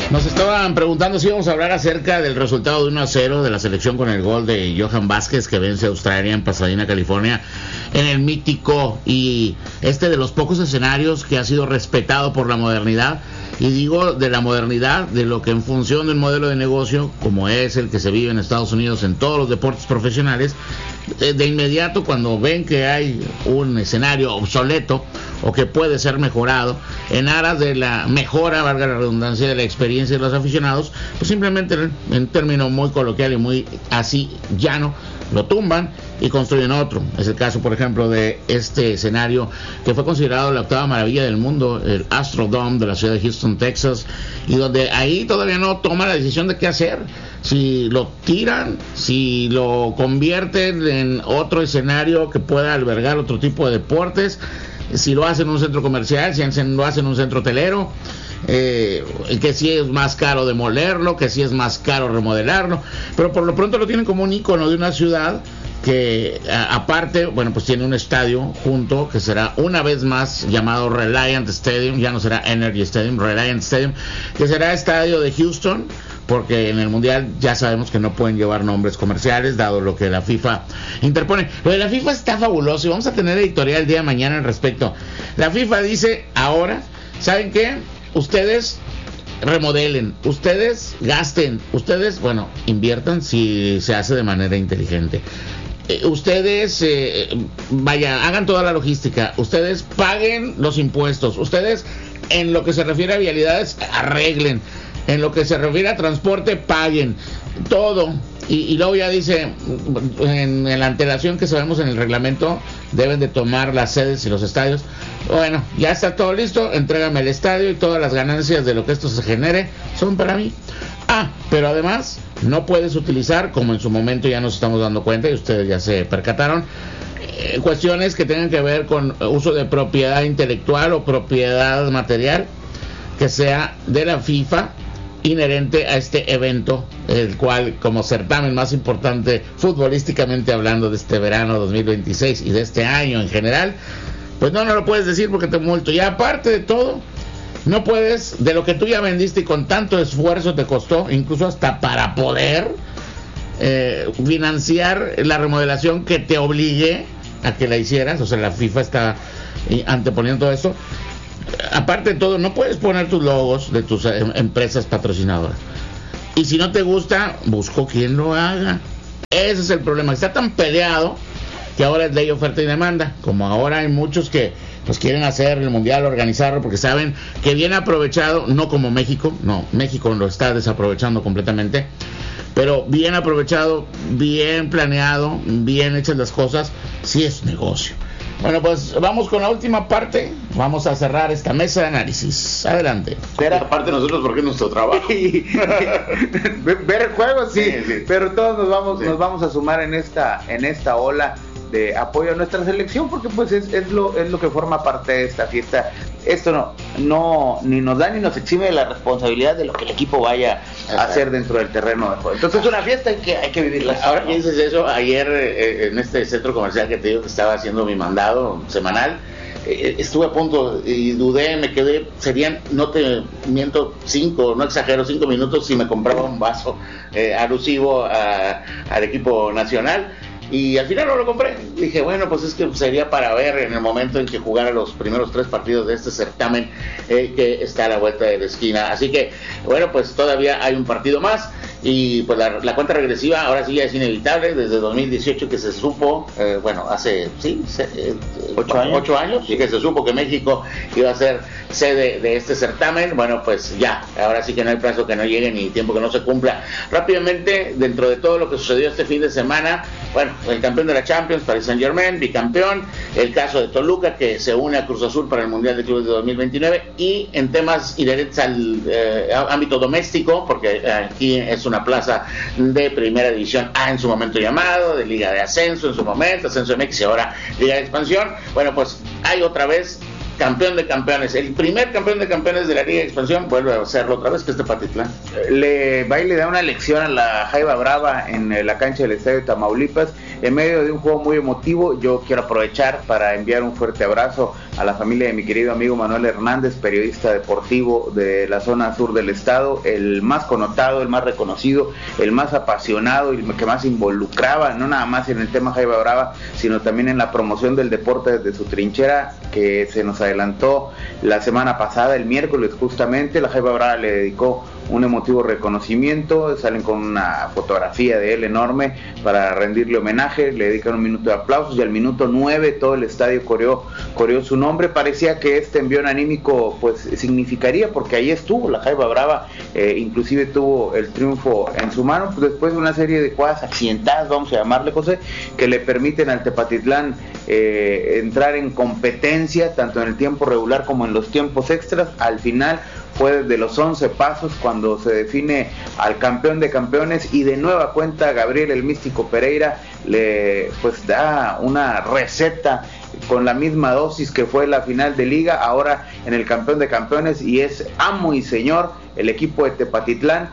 Nos estaban preguntando si íbamos a hablar acerca del resultado de 1-0 de la selección con el gol de Johan Vázquez, que vence a Australia en Pasadena, California, en el mítico y de los pocos escenarios que ha sido respetado por la modernidad. Y digo de la modernidad, de lo que en función de un modelo de negocio, como es el que se vive en Estados Unidos en todos los deportes profesionales, de inmediato cuando ven que hay un escenario obsoleto o que puede ser mejorado en aras de la mejora, valga la redundancia, de la experiencia de los aficionados, pues simplemente en término muy coloquial y muy así llano, lo tumban y construyen otro. Es el caso, por ejemplo, de este escenario que fue considerado la octava maravilla del mundo, el Astrodome de la ciudad de Houston, Texas, y donde ahí todavía no toma la decisión de qué hacer, si lo tiran, si lo convierten en otro escenario que pueda albergar otro tipo de deportes, si lo hacen en un centro comercial, si lo hacen en un centro hotelero, que si es más caro demolerlo, que si es más caro remodelarlo, pero por lo pronto lo tienen como un ícono de una ciudad que aparte, bueno, pues tiene un estadio junto que será una vez más llamado Reliant Stadium, ya no será Energy Stadium, Reliant Stadium, que será estadio de Houston, porque en el Mundial ya sabemos que no pueden llevar nombres comerciales, dado lo que la FIFA interpone. Lo de la FIFA está fabuloso y vamos a tener editorial el día de mañana al respecto. La FIFA dice ahora, ¿saben qué? Ustedes remodelen, ustedes gasten, ustedes, bueno, inviertan si se hace de manera inteligente. Ustedes hagan toda la logística, ustedes paguen los impuestos, ustedes en lo que se refiere a vialidades arreglen, en lo que se refiere a transporte paguen todo. Y luego ya dice, en la antelación que sabemos en el reglamento, deben de tomar las sedes y los estadios. Bueno, ya está todo listo, entrégame el estadio y todas las ganancias de lo que esto se genere son para mí. Pero además no puedes utilizar, como en su momento ya nos estamos dando cuenta y ustedes ya se percataron, cuestiones que tengan que ver con uso de propiedad intelectual o propiedad material que sea de la FIFA, inherente a este evento, el cual como certamen más importante futbolísticamente hablando de este verano 2026 y de este año en general, pues no lo puedes decir porque te multo. Y aparte de todo, no puedes, de lo que tú ya vendiste y con tanto esfuerzo te costó, incluso hasta para poder financiar la remodelación que te obligue a que la hicieras, o sea, la FIFA está anteponiendo todo esto. Aparte de todo, no puedes poner tus logos de tus empresas patrocinadoras. Y si no te gusta, busco quien lo haga. Ese es el problema. Está tan peleado que ahora es ley, oferta y demanda. Como ahora hay muchos que pues quieren hacer el mundial, organizarlo, porque saben que bien aprovechado, no como México, no, México lo está desaprovechando completamente, pero bien aprovechado, bien planeado, bien hechas las cosas, sí es negocio. Bueno, pues vamos con la última parte. Vamos a cerrar esta mesa de análisis. Adelante. Aparte nosotros porque es nuestro trabajo. Ver juegos, sí, pero todos nos vamos a sumar en esta ola de apoyo a nuestra selección, porque pues es lo que forma parte de esta fiesta. Esto no ni nos da ni nos exime de la responsabilidad de lo que el equipo vaya a hacer dentro del terreno de juego. Entonces es una fiesta y hay que vivirla. Ahora que dices eso, ayer en este centro comercial que te digo que estaba haciendo mi mandado semanal, estuve a punto y dudé, me quedé, serían, no te miento, 5 minutos si me compraba un vaso alusivo al equipo nacional. Y al final no lo compré. Dije, bueno, pues es que sería para ver en el momento en que jugara los primeros 3 partidos de este certamen que está a la vuelta de la esquina. Así que, bueno, pues todavía hay un partido más. Y pues la cuenta regresiva ahora sí ya es inevitable. Desde 2018 que se supo, hace 8 años, y que se supo que México iba a ser sede de este certamen. Bueno, pues ya, ahora sí que no hay plazo que no llegue ni tiempo que no se cumpla. Rápidamente, dentro de todo lo que sucedió este fin de semana, bueno, el campeón de la Champions, Paris Saint-Germain, bicampeón, el caso de Toluca, que se une a Cruz Azul para el Mundial de Clubes de 2029, y en temas inherentes al ámbito doméstico, porque aquí es una plaza de primera división A en su momento llamado, de Liga de Ascenso en su momento, Ascenso MX y ahora Liga de Expansión. Bueno, pues hay otra vez campeón de campeones, el primer campeón de campeones de la Liga de Expansión vuelve a hacerlo otra vez, que es Tepatitlán. Le da una lección a la Jaiba Brava en la cancha del Estadio de Tamaulipas, en medio de un juego muy emotivo. Yo quiero aprovechar para enviar un fuerte abrazo a la familia de mi querido amigo Manuel Hernández, periodista deportivo de la zona sur del estado, el más connotado, el más reconocido, el más apasionado y el que más involucraba, no nada más en el tema Jaiba Brava, sino también en la promoción del deporte desde su trinchera, que se nos adelantó la semana pasada, el miércoles justamente. La Jaiba Brava le dedicó un emotivo reconocimiento, salen con una fotografía de él enorme para rendirle homenaje, le dedican un minuto de aplausos y al minuto 9 todo el estadio coreó su nombre. Parecía que este envión anímico pues significaría, porque ahí estuvo la Jaiba Brava, inclusive tuvo el triunfo en su mano, pues después de una serie de jugadas accidentadas, vamos a llamarle, José, que le permiten al Tepatitlán entrar en competencia tanto en el tiempo regular como en los tiempos extras. Al final fue desde los 11 pasos cuando se define al campeón de campeones, y de nueva cuenta Gabriel el Místico Pereira le pues da una receta con la misma dosis que fue la final de liga, ahora en el campeón de campeones, y es amo y señor el equipo de Tepatitlán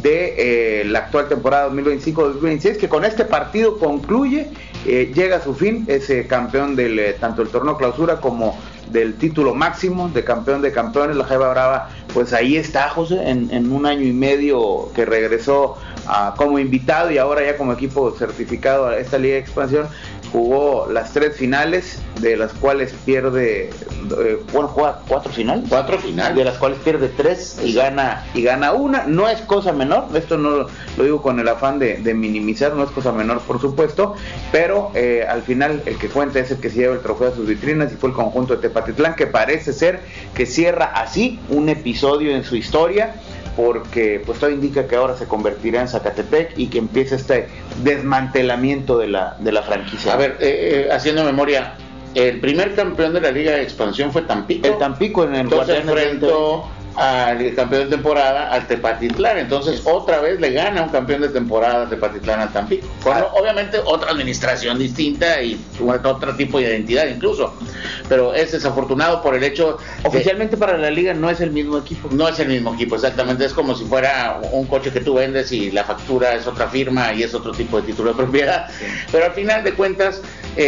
de la actual temporada 2025-2026, que con este partido concluye, llega a su fin, ese campeón del tanto el torneo clausura como del título máximo de campeón de campeones. La Jaiba Brava pues ahí está, José, en un año y medio que regresó como invitado y ahora ya como equipo certificado a esta Liga de Expansión. Jugó las 3 finales, de las cuales pierde, juega 4 finales. 4 finales. De las cuales pierde 3 y gana una. No es cosa menor, esto no lo digo con el afán de minimizar, no es cosa menor por supuesto, pero al final el que cuenta es el que se lleva el trofeo a sus vitrinas, y fue el conjunto de Tepatitlán, que parece ser que cierra así un episodio en su historia, porque pues todo indica que ahora se convertirá en Zacatepec y que empieza este desmantelamiento de la franquicia. A ver, haciendo memoria, el primer campeón de la Liga de Expansión fue Tampico. El Tampico en el entonces enfrentó al campeón de temporada al Tepatitlán, entonces otra vez le gana un campeón de temporada a Tepatitlán al Tampico, con obviamente otra administración distinta y otro tipo de identidad incluso, pero es desafortunado por el hecho oficialmente para la liga no es el mismo equipo. No es el mismo equipo, exactamente, es como si fuera un coche que tú vendes y la factura es otra firma y es otro tipo de título de propiedad, sí. Pero al final de cuentas,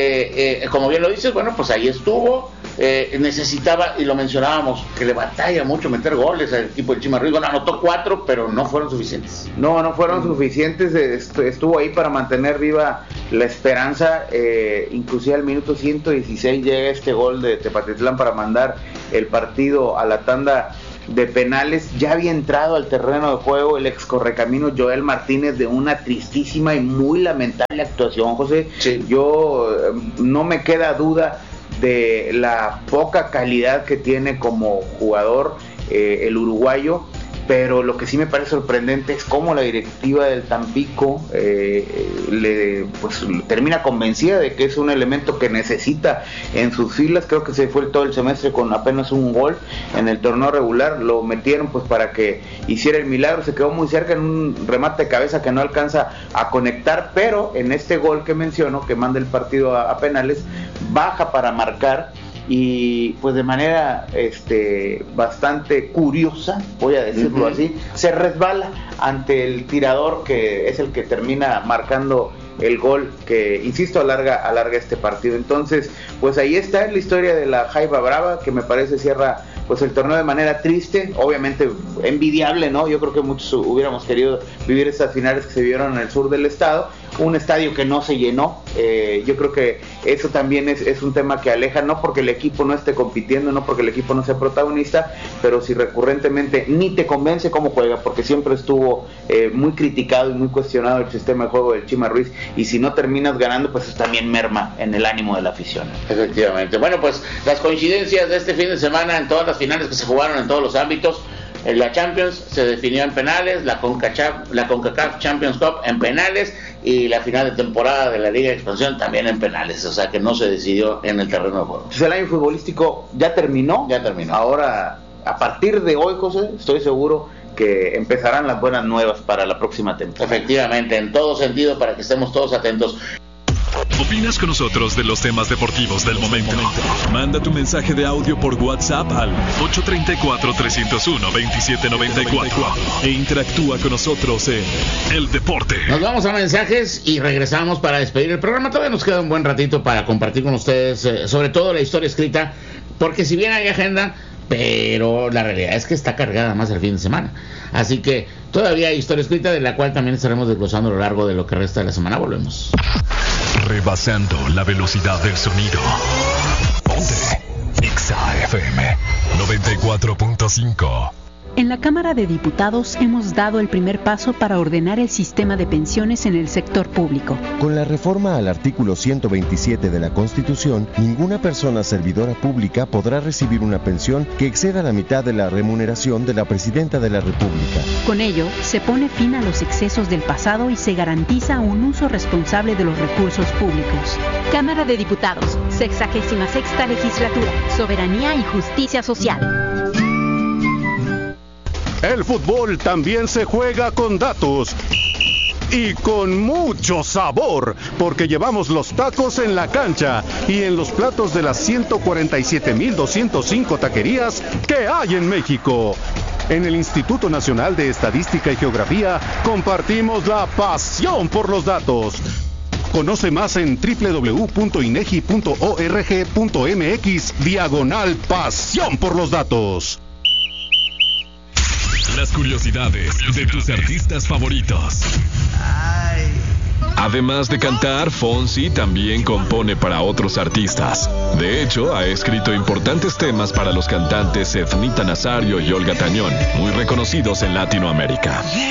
como bien lo dices, bueno, pues ahí estuvo. Necesitaba, y lo mencionábamos, que le batalla mucho meter goles al equipo del Chima Ruiz. Bueno, anotó 4, pero no fueron suficientes. No fueron suficientes. Estuvo ahí para mantener viva la esperanza. Inclusive al minuto 116 llega este gol de Tepatitlán para mandar el partido a la tanda de penales. Ya había entrado al terreno de juego el ex correcamino Joel Martínez de una tristísima y muy lamentable actuación, José. Sí. Yo no me queda duda de la poca calidad que tiene como jugador el uruguayo, pero lo que sí me parece sorprendente es cómo la directiva del Tampico pues termina convencida de que es un elemento que necesita en sus filas. Creo que se fue todo el semestre con apenas un gol en el torneo regular, lo metieron pues para que hiciera el milagro, se quedó muy cerca en un remate de cabeza que no alcanza a conectar, pero en este gol que menciono, que manda el partido a penales, baja para marcar, y pues de manera bastante curiosa, voy a decirlo así, se resbala ante el tirador, que es el que termina marcando el gol que, insisto, alarga este partido. Entonces pues ahí está la historia de la Jaiba Brava, que me parece cierra pues el torneo de manera triste, obviamente envidiable, ¿no? Yo creo que muchos hubiéramos querido vivir estas finales que se vieron en el sur del estado, un estadio que no se llenó. Yo creo que eso también es un tema que aleja, no porque el equipo no esté compitiendo, no porque el equipo no sea protagonista, pero si recurrentemente ni te convence cómo juega, porque siempre estuvo muy criticado y muy cuestionado el sistema de juego del Chima Ruiz, y si no terminas ganando, pues eso también merma en el ánimo de la afición. Efectivamente. Bueno, pues las coincidencias de este fin de semana en todas las finales que se jugaron en todos los ámbitos. La Champions se definió en penales, la CONCACAF Champions Cup en penales, y la final de temporada de la Liga de Expansión también en penales, o sea que no se decidió en el terreno de juego. Pues el año futbolístico ya terminó. Ahora, a partir de hoy, José, estoy seguro que empezarán las buenas nuevas para la próxima temporada. Efectivamente, en todo sentido, para que estemos todos atentos. ¿Opinas con nosotros de los temas deportivos del momento? Manda tu mensaje de audio por WhatsApp al 834-301-2794 e interactúa con nosotros en El Deporte. Nos vamos a mensajes y regresamos para despedir el programa. Todavía nos queda un buen ratito para compartir con ustedes, sobre todo la historia escrita, porque si bien hay agenda, pero la realidad es que está cargada más el fin de semana. Así que todavía hay historia escrita, de la cual también estaremos desglosando a lo largo de lo que resta de la semana. Volvemos. Rebasando la velocidad del sonido. Ponte Exa FM 94.5. En la Cámara de Diputados hemos dado el primer paso para ordenar el sistema de pensiones en el sector público. Con la reforma al artículo 127 de la Constitución, ninguna persona servidora pública podrá recibir una pensión que exceda la mitad de la remuneración de la Presidenta de la República. Con ello, se pone fin a los excesos del pasado y se garantiza un uso responsable de los recursos públicos. Cámara de Diputados, 66ª Legislatura, Soberanía y Justicia Social. El fútbol también se juega con datos y con mucho sabor, porque llevamos los tacos en la cancha y en los platos de las 147,205 taquerías que hay en México. En el Instituto Nacional de Estadística y Geografía compartimos la pasión por los datos. Conoce más en www.inegi.org.mx/pasión por los datos. Las curiosidades de tus artistas favoritos. Además de cantar, Fonsi también compone para otros artistas. De hecho, ha escrito importantes temas para los cantantes Ednita Nazario y Olga Tañón, muy reconocidos en Latinoamérica.